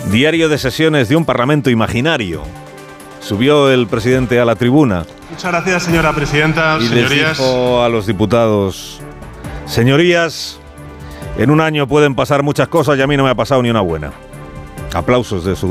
Diario de sesiones de un parlamento imaginario. Subió el presidente a la tribuna. Muchas gracias, señora presidenta. Y señorías, les dijo a los diputados: señorías, en un año pueden pasar muchas cosas y a mí no me ha pasado ni una buena. Aplausos de su